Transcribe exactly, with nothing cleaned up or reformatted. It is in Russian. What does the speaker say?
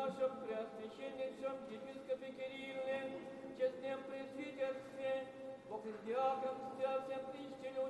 нашем преосвященнейшем епископе Кирилле, честном пресвитерстве, Бог и диаконстве, всем причастным,